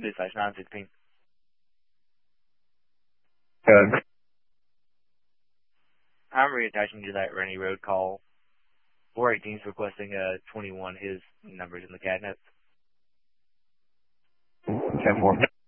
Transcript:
Dispatch 916. Good. I'm reattaching to that Rennie Road call. 418 is requesting 21. His number's in the CAD notes. 10-4.